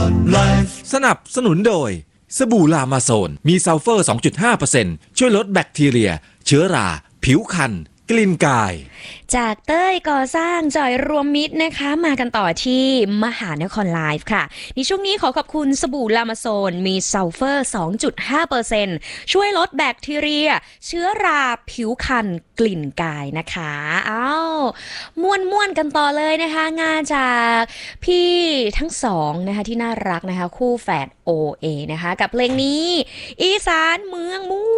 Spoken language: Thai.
สนับสนุนโดยสบู่ลามาโซนมีซัลเฟอร์ 2.5% ช่วยลดแบคทีเรียเชื้อราผิวคันกลิ่นกายจากเต้ยก่อสร้างจอยรวมมิตรนะคะมากันต่อที่มหานครไลฟ์ค่ะในช่วงนี้ขอขอบคุณสบู่ลามาโซนมีซัลเฟอร์ 2.5% ช่วยลดแบคทีเรียเชื้อราผิวคันกลิ่นกายนะคะม่วนกันต่อเลยนะคะงานจากพี่ทั้งสองนะคะที่น่ารักนะคะคู่แฝด OA นะคะกับเพลงนี้อีสานเมืองมู